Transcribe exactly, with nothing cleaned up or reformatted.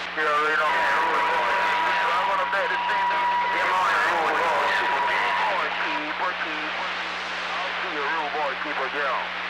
You already know. I'm gonna bet this thing. Them on the rude boy, Superman. Boy, keeper, keeper. I'll see a rude boy, keeper, get on.